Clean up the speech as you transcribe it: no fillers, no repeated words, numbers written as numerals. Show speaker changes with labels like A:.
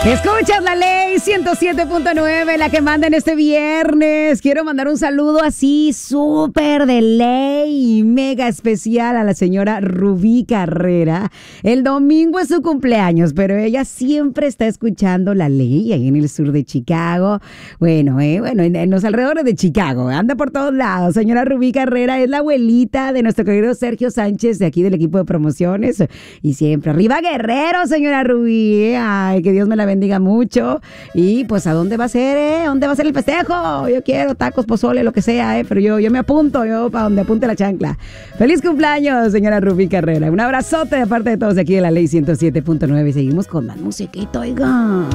A: Escuchas la ley 107.9, la que manda en este viernes. Quiero mandar un saludo así súper de ley, mega especial a la señora Rubí Carrera. El domingo es su cumpleaños, pero ella siempre está escuchando la ley ahí en el sur de Chicago. Bueno, en los alrededores de Chicago. Anda por todos lados. Señora Rubí Carrera es la abuelita de nuestro querido Sergio Sánchez, de aquí del equipo de promociones. Y siempre, arriba Guerrero, señora Rubí. Ay, que Dios me la bendiga mucho. Y pues, ¿a dónde va a ser, ¿Dónde va a ser el festejo? Yo quiero tacos, pozole, lo que sea, pero yo me apunto, para donde apunte la chancla. ¡Feliz cumpleaños, señora Rubí Carrera! Un abrazote de parte de todos de aquí de la ley 107.9. Seguimos con más musiquito, oiga.